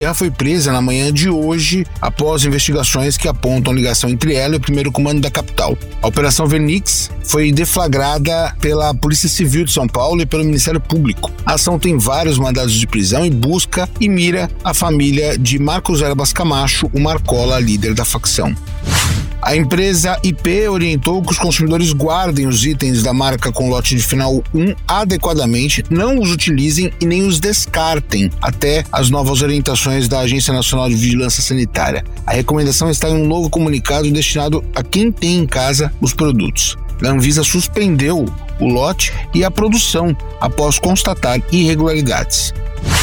Ela foi presa na manhã de hoje após investigações que apontam ligação entre ela e o primeiro comando da capital. A Operação Fênix foi deflagrada pela Polícia Civil de São Paulo e pelo Ministério Público. A ação tem vários mandados de prisão e busca e mira a família de Marcos Erbas Camacho, o Marcola, líder da facção. A empresa IP orientou que os consumidores guardem os itens da marca com lote de final 1 adequadamente, não os utilizem e nem os descartem até as novas orientações da Agência Nacional de Vigilância Sanitária. A recomendação está em um novo comunicado destinado a quem tem em casa os produtos. A Anvisa suspendeu o lote e a produção após constatar irregularidades.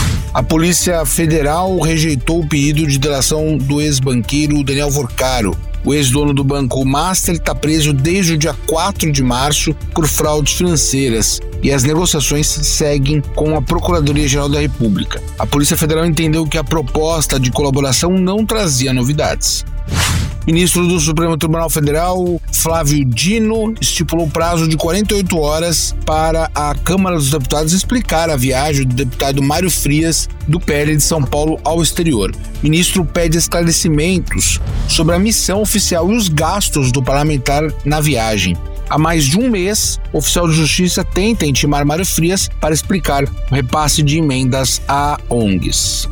A Polícia Federal rejeitou o pedido de delação do ex-banqueiro Daniel Vorcaro. O ex-dono do Banco Master está preso desde o dia 4 de março por fraudes financeiras e as negociações seguem com a Procuradoria-Geral da República. A Polícia Federal entendeu que a proposta de colaboração não trazia novidades. Ministro do Supremo Tribunal Federal, Flávio Dino, estipulou prazo de 48 horas para a Câmara dos Deputados explicar a viagem do deputado Mário Frias, do PL de São Paulo, ao exterior. O ministro pede esclarecimentos sobre a missão oficial e os gastos do parlamentar na viagem. Há mais de um mês, o oficial de justiça tenta intimar Mário Frias para explicar o repasse de emendas a ONGs.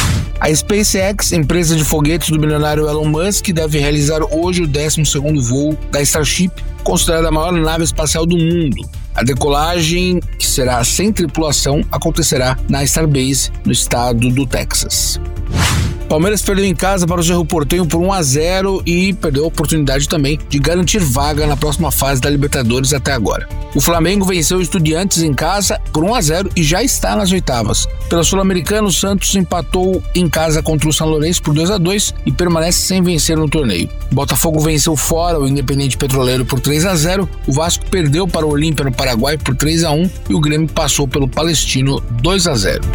A SpaceX, empresa de foguetes do bilionário Elon Musk, deve realizar hoje o 12º voo da Starship, considerada a maior nave espacial do mundo. A decolagem, que será sem tripulação, acontecerá na Starbase, no estado do Texas. Palmeiras perdeu em casa para o Cerro Porteño por 1-0 e perdeu a oportunidade também de garantir vaga na próxima fase da Libertadores até agora. O Flamengo venceu o Estudiantes em casa por 1-0 e já está nas oitavas. Pela Sul-Americana, o Santos empatou em casa contra o São Lourenço por 2-2 e permanece sem vencer no torneio. O Botafogo venceu fora o Independente Petroleiro por 3-0, o Vasco perdeu para o Olímpia no Paraguai por 3-1 e o Grêmio passou pelo Palestino 2-0.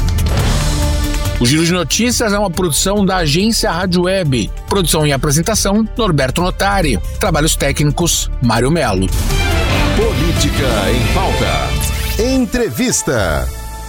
O Giro de Notícias é uma produção da agência Rádio Web. Produção e apresentação, Norberto Notari. Trabalhos técnicos, Mário Melo. Política em Pauta. Entrevista.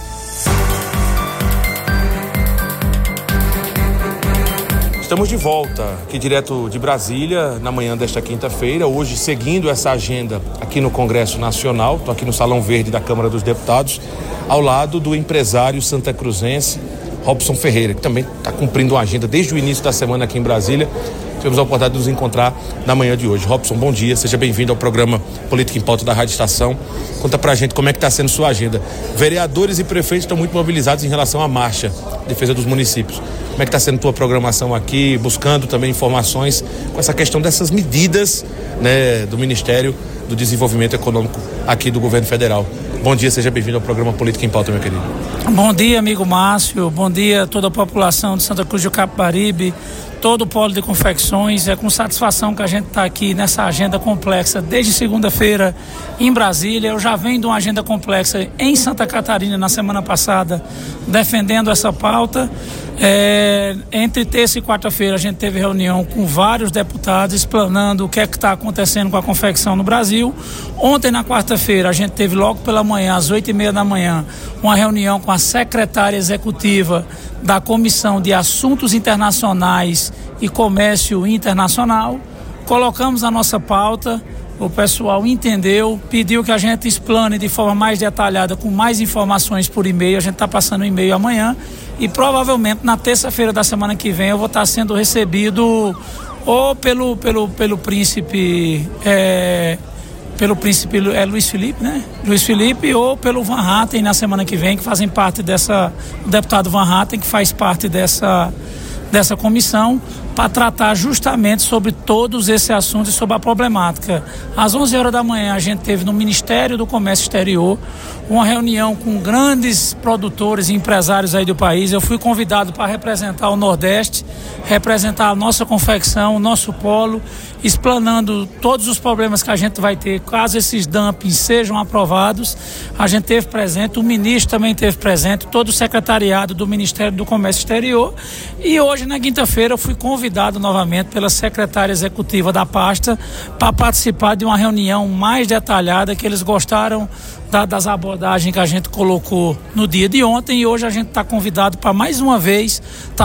Estamos de volta aqui direto de Brasília, na manhã desta quinta-feira, hoje seguindo essa agenda aqui no Congresso Nacional. Estou aqui no Salão Verde da Câmara dos Deputados, ao lado do empresário santacruzense Robson Ferreira, que também está cumprindo uma agenda desde o início da semana aqui em Brasília. Tivemos a oportunidade de nos encontrar na manhã de hoje. Robson, bom dia, seja bem-vindo ao programa Política em Pauta da Rádio Estação. Conta pra gente como é que está sendo sua agenda. Vereadores e prefeitos estão muito mobilizados em relação à marcha de defesa dos municípios. Como é que está sendo tua programação aqui, buscando também informações com essa questão dessas medidas, né, do Ministério do Desenvolvimento Econômico aqui do Governo Federal? Bom dia, seja bem-vindo ao programa Política em Pauta, meu querido. Bom dia, amigo Márcio. Bom dia a toda a população de Santa Cruz do Capibaribe, todo o polo de confecções. É com satisfação que a gente está aqui nessa agenda complexa desde segunda-feira em Brasília. Eu já venho de uma agenda complexa em Santa Catarina na semana passada, defendendo essa pauta. Entre terça e quarta-feira a gente teve reunião com vários deputados explanando o que é que está acontecendo com a confecção no Brasil. Ontem, na quarta-feira, a gente teve logo pela manhã, às 8h30 da manhã, uma reunião com a secretária executiva da Comissão de Assuntos Internacionais e Comércio Internacional. Colocamos a nossa pauta, o pessoal entendeu, pediu que a gente explane de forma mais detalhada, com mais informações por e-mail. A gente está passando o e-mail amanhã e provavelmente na terça-feira da semana que vem eu vou estar sendo recebido ou pelo príncipe Luiz Felipe, né? Luiz Felipe, ou pelo Van Hatten na semana que vem, que fazem parte dessa, o deputado Van Hatten, que faz parte dessa comissão, para tratar justamente sobre todos esses assuntos e sobre a problemática. Às 11h da manhã a gente teve no Ministério do Comércio Exterior uma reunião com grandes produtores e empresários aí do país. Eu fui convidado para representar o Nordeste representar a nossa confecção, o nosso polo, explanando todos os problemas que a gente vai ter caso esses dumpings sejam aprovados. A gente teve presente, o ministro também teve presente, todo o secretariado do Ministério do Comércio Exterior, e hoje na quinta-feira eu fui convidado novamente pela secretária executiva da pasta para participar de uma reunião mais detalhada, que eles gostaram das abordagens que a gente colocou no dia de ontem, e hoje a gente está convidado para mais uma vez